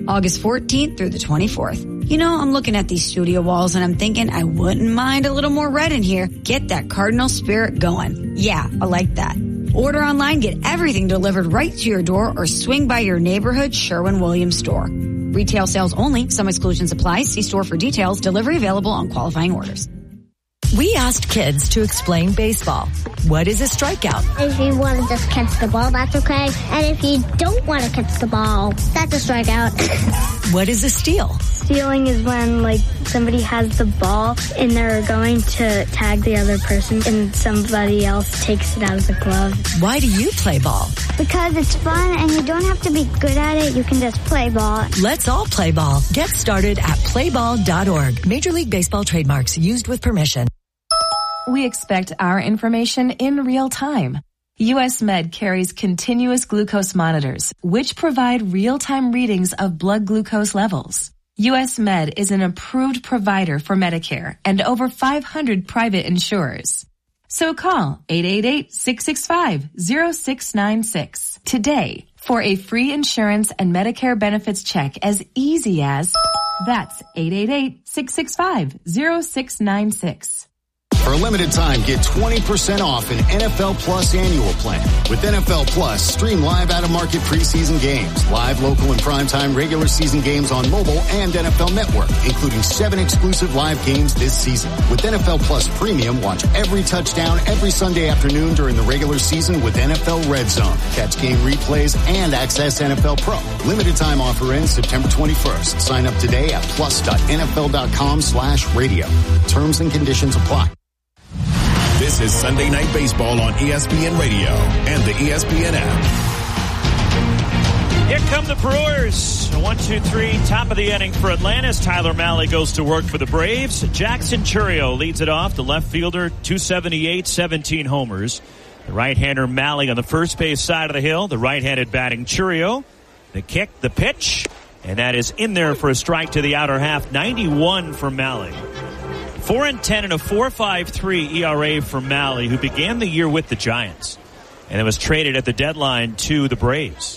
August 14th through the 24th. You know, I'm looking at these studio walls and I'm thinking I wouldn't mind a little more red in here. Get that Cardinal spirit going. Yeah, I like that. Order online, get everything delivered right to your door, or swing by your neighborhood Sherwin-Williams store. Retail sales only. Some exclusions apply. See store for details. Delivery available on qualifying orders. We asked kids to explain baseball. What is a strikeout? If you want to just catch the ball, that's okay. And if you don't want to catch the ball, that's a strikeout. What is a steal? Stealing is when, somebody has the ball and they're going to tag the other person and somebody else takes it out of the glove. Why do you play ball? Because it's fun and you don't have to be good at it. You can just play ball. Let's all play ball. Get started at playball.org. Major League Baseball trademarks used with permission. We expect our information in real time. US Med carries continuous glucose monitors, which provide real-time readings of blood glucose levels. US Med is an approved provider for Medicare and over 500 private insurers. So call 888-665-0696 today for a free insurance and Medicare benefits check as easy as that's 888-665-0696. For a limited time, get 20% off an NFL Plus annual plan. With NFL Plus, stream live out-of-market preseason games, live local and primetime regular season games on mobile and NFL Network, including 7 exclusive live games this season. With NFL Plus Premium, watch every touchdown every Sunday afternoon during the regular season with NFL Red Zone. Catch game replays and access NFL Pro. Limited time offer ends September 21st. Sign up today at plus.nfl.com/radio. Terms and conditions apply. This is Sunday Night Baseball on ESPN Radio and the ESPN app. Here come the Brewers. 1-2-3, top of the inning for Atlantis. Tyler Mahle goes to work for the Braves. Jackson Chourio leads it off. The left fielder, 278, 17 homers. The right-hander Mahle on the first base side of the hill. The right-handed batting Chourio. The kick, the pitch, and that is in there for a strike to the outer half. 91 for Mahle. 4-10 and a 4.53 ERA for Mahle, who began the year with the Giants and then was traded at the deadline to the Braves.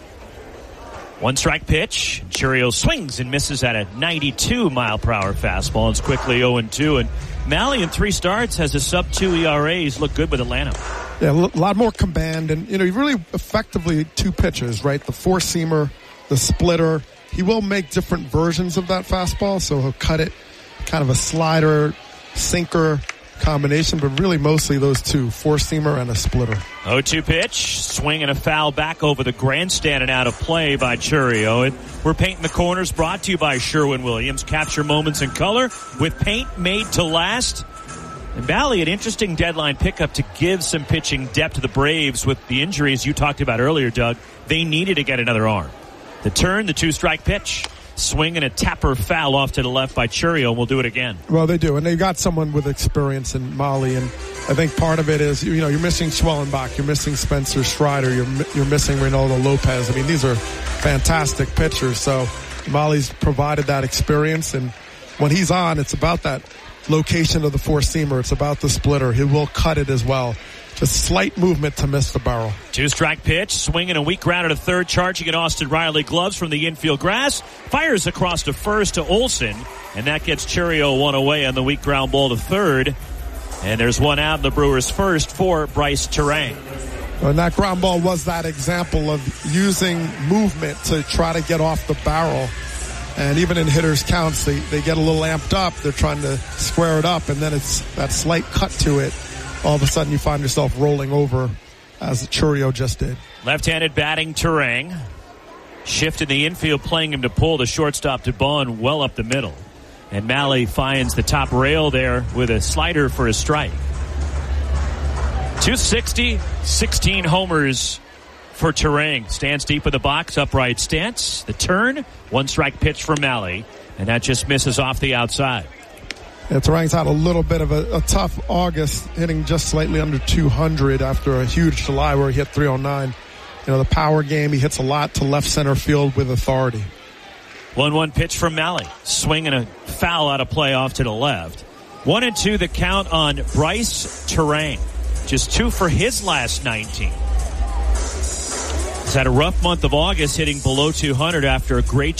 One strike pitch. Chourio swings and misses at a 92-mile-per-hour fastball. It's quickly 0-2. And Mahle in 3 starts has a sub-2 ERA. He's looked good with Atlanta. Yeah, a lot more command. And, he really effectively 2 pitches, right? The four-seamer, the splitter. He will make different versions of that fastball, so he'll cut it. Kind of a slider, sinker combination, but really mostly those 2, four-seamer and a splitter. 0-2 pitch, swing and a foul back over the grandstand and out of play by Chourio. And we're painting the corners, brought to you by Sherwin-Williams. Capture moments in color with paint made to last. And Mahle, an interesting deadline pickup to give some pitching depth to the Braves with the injuries you talked about earlier, Doug. They needed to get another arm. The turn, the 2-strike pitch. Swing and a tapper foul off to the left by Chourio, and we'll do it again. Well, they do, and they got someone with experience in Mahle, and I think part of it is, you're missing Schwellenbach, you're missing Spencer Strider, you're missing Reynaldo Lopez. I mean, these are fantastic pitchers, so Mahle's provided that experience, and when he's on, it's about that location of the four-seamer. It's about the splitter. He will cut it as well. Just slight movement to miss the barrel. 2-strike pitch, swinging a weak ground at a third, charging at Austin Riley. Gloves from the infield grass, fires across to first to Olsen, and that gets Chourio one away on the weak ground ball to third. And there's one out in the Brewers' first for Bryce Terang. And that ground ball was that example of using movement to try to get off the barrel. And even in hitters' counts, they get a little amped up. They're trying to square it up, and then it's that slight cut to it. All of a sudden you find yourself rolling over as Chourio just did. Left-handed batting Terang. Shift in the infield, playing him to pull the shortstop to Bond well up the middle. And Mahle finds the top rail there with a slider for a strike. 260, 16 homers for Terang. Stands deep in the box, upright stance. The turn, 1-strike pitch for Mahle. And that just misses off the outside. Yeah, Terang's had a little bit of a tough August, hitting just slightly under 200 after a huge July where he hit 309. The power game, he hits a lot to left center field with authority. 1-1 pitch from Mahle. Swing and a foul out of play off to the left. 1-2 the count on Bryce Terang. Just 2 for his last 19. He's had a rough month of August, hitting below 200 after a great